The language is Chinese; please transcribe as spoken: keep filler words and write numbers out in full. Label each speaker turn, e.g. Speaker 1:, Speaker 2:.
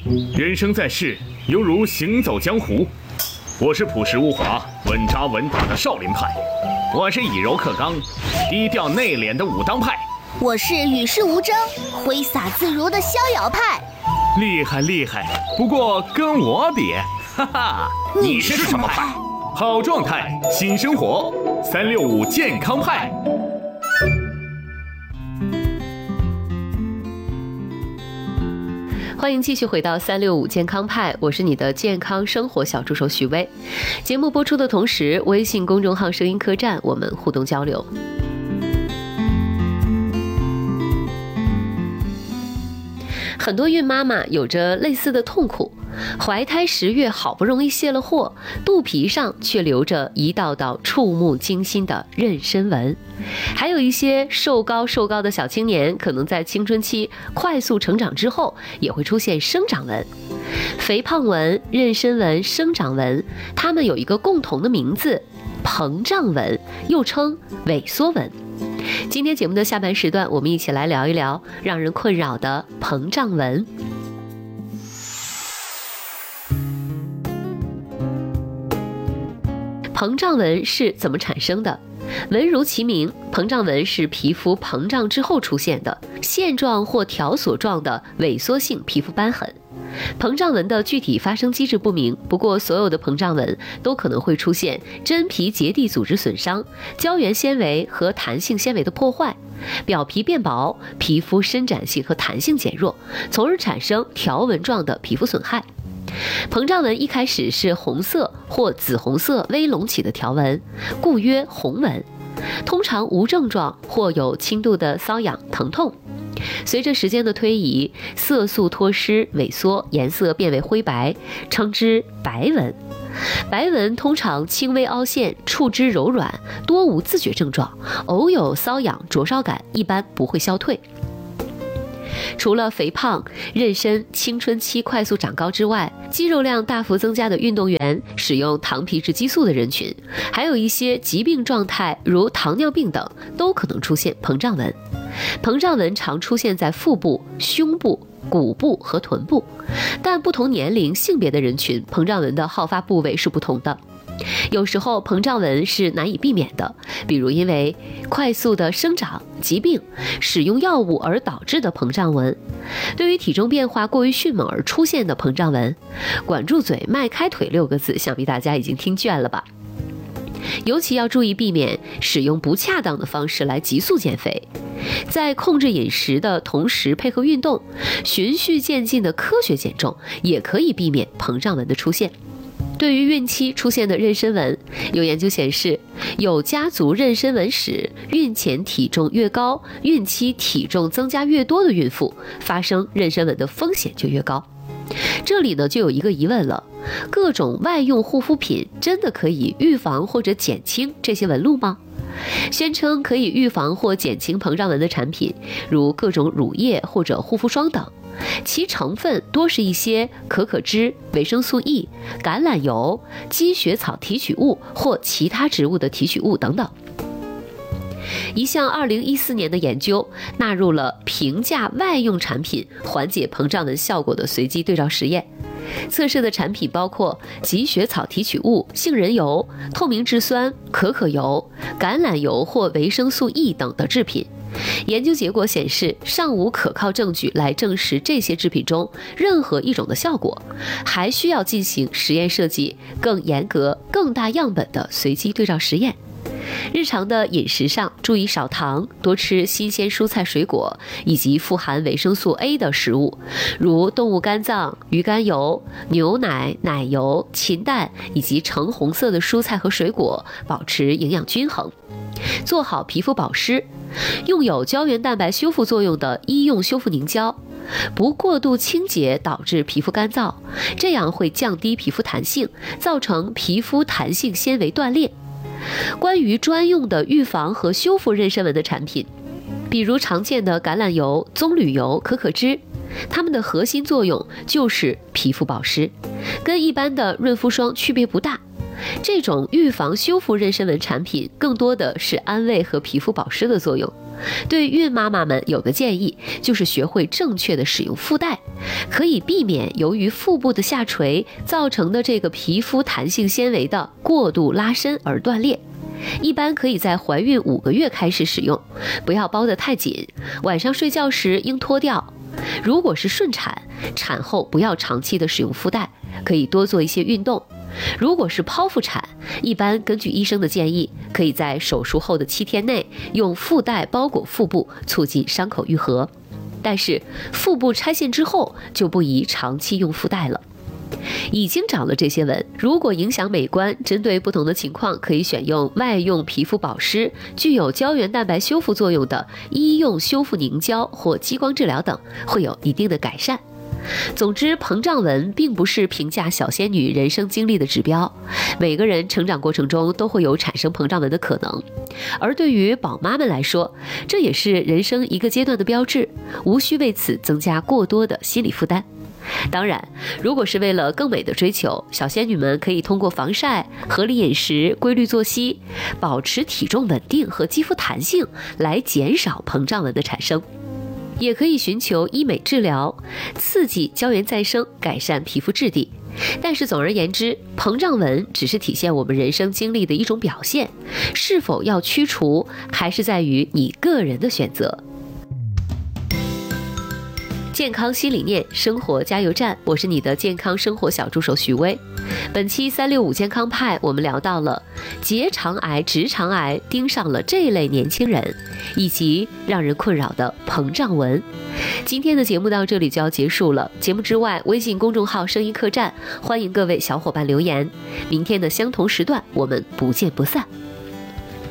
Speaker 1: 人生在世，犹如行走江湖。我是朴实无华、稳扎稳打的少林派，我是以柔克刚、低调内敛的武当派，
Speaker 2: 我是与世无争、挥洒自如的逍遥派。
Speaker 1: 厉害厉害，不过跟我比，哈哈，
Speaker 2: 你是什么派？
Speaker 1: 好状态，新生活，三六五健康派。
Speaker 3: 欢迎继续回到三六五健康派，我是你的健康生活小助手许巍。节目播出的同时，微信公众号声音客栈我们互动交流。很多孕妈妈有着类似的痛苦，怀胎十月好不容易卸了货，肚皮上却留着一道道触目惊心的妊娠纹。还有一些瘦高瘦高的小青年，可能在青春期快速成长之后也会出现生长纹。肥胖纹、妊娠纹、生长纹，它们有一个共同的名字，膨胀纹，又称萎缩纹。今天节目的下半时段，我们一起来聊一聊让人困扰的膨胀纹。膨胀纹是怎么产生的？纹如其名，膨胀纹是皮肤膨胀之后出现的线状或条索状的萎缩性皮肤瘢痕。膨胀纹的具体发生机制不明，不过所有的膨胀纹都可能会出现真皮结缔组织损伤、胶原纤维和弹性纤维的破坏，表皮变薄，皮肤伸展性和弹性减弱，从而产生条纹状的皮肤损害。膨胀纹一开始是红色或紫红色微隆起的条纹，故曰红纹，通常无症状或有轻度的瘙痒疼痛。随着时间的推移，色素脱失萎缩，颜色变为灰白，称之白纹。白纹通常轻微凹陷，触之柔软，多无自觉症状，偶有瘙痒灼烧感，一般不会消退。除了肥胖、妊娠、青春期快速长高之外，肌肉量大幅增加的运动员、使用糖皮质激素的人群，还有一些疾病状态如糖尿病等，都可能出现膨胀纹。膨胀纹常出现在腹部、胸部、骨部和臀部，但不同年龄、性别的人群，膨胀纹的好发部位是不同的。有时候膨胀纹是难以避免的，比如因为快速的生长、疾病、使用药物而导致的膨胀纹。对于体重变化过于迅猛而出现的膨胀纹，管住嘴、迈开腿六个字，想必大家已经听倦了吧。尤其要注意避免使用不恰当的方式来急速减肥，在控制饮食的同时配合运动，循序渐进的科学减重，也可以避免膨胀纹的出现。对于孕期出现的妊娠纹，有研究显示，有家族妊娠纹史、孕前体重越高、孕期体重增加越多的孕妇，发生妊娠纹的风险就越高。这里呢就有一个疑问了，各种外用护肤品真的可以预防或者减轻这些纹路吗？宣称可以预防或减轻膨胀纹的产品，如各种乳液或者护肤霜等，其成分多是一些可可脂、维生素 E、橄榄油、积雪草提取物或其他植物的提取物等等。一项二零一四年的研究纳入了平价外用产品缓解膨胀纹效果的随机对照实验，测试的产品包括积雪草提取物、杏仁油、透明质酸、可可油、橄榄油或维生素 E 等的制品。研究结果显示，尚无可靠证据来证实这些制品中任何一种的效果，还需要进行实验设计更严格、更大样本的随机对照实验。日常的饮食上注意少糖，多吃新鲜蔬菜水果以及富含维生素 A 的食物，如动物肝脏、鱼肝油、牛奶、奶油、禽蛋以及橙红色的蔬菜和水果，保持营养均衡。做好皮肤保湿，用有胶原蛋白修复作用的医用修复凝胶，不过度清洁导致皮肤干燥，这样会降低皮肤弹性，造成皮肤弹性纤维断裂。关于专用的预防和修复妊娠纹的产品，比如常见的橄榄油、棕榈油、可可脂，它们的核心作用就是皮肤保湿，跟一般的润肤霜区别不大。这种预防修复妊娠纹产品更多的是安慰和皮肤保湿的作用。 对孕妈妈们有个建议，就是学会正确的使用腹带，可以避免由于腹部的下垂造成的这个皮肤弹性纤维的过度拉伸而断裂。一般可以在怀孕五个月开始使用，不要包得太紧，晚上睡觉时应脱掉。如果是顺产，产后不要长期的使用腹带，可以多做一些运动。如果是剖腹产，一般根据医生的建议，可以在手术后的七天内用腹带包裹腹部，促进伤口愈合。但是腹部拆线之后，就不宜长期用腹带了。已经长了这些纹，如果影响美观，针对不同的情况，可以选用外用皮肤保湿、具有胶原蛋白修复作用的医用修复凝胶或激光治疗等，会有一定的改善。总之，膨胀纹并不是评价小仙女人生经历的指标，每个人成长过程中都会有产生膨胀纹的可能，而对于宝妈们来说，这也是人生一个阶段的标志，无需为此增加过多的心理负担。当然，如果是为了更美的追求，小仙女们可以通过防晒、合理饮食、规律作息，保持体重稳定和肌肤弹性，来减少膨胀纹的产生。也可以寻求医美治疗，刺激胶原再生，改善皮肤质地。但是总而言之，膨胀纹只是体现我们人生经历的一种表现，是否要驱除，还是在于你个人的选择。健康新理念，生活加油站，我是你的健康生活小助手徐薇。本期三六五健康派，我们聊到了结肠癌、直肠癌盯上了这类年轻人，以及让人困扰的膨胀纹。今天的节目到这里就要结束了，节目之外，微信公众号声音客栈，欢迎各位小伙伴留言。明天的相同时段，我们不见不散。